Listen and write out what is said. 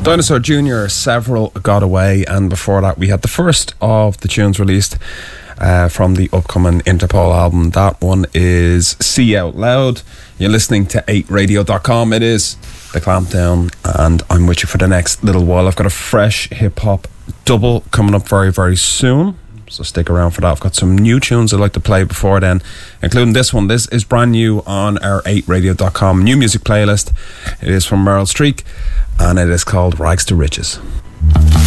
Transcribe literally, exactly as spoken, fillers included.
Dinosaur Junior, Several Got Away, and before that we had the first of the tunes released uh, from the upcoming Interpol album. That one is See Out Loud. You're listening to eight radio dot com. It is The Clampdown, and I'm with you for the next little while. I've got a fresh hip-hop double coming up very, very soon, so stick around for that. I've got some new tunes I'd like to play before then, including this one. This is brand new on our eight radio dot com new music playlist. It is from Meryl Streep, and it is called Rags to Riches.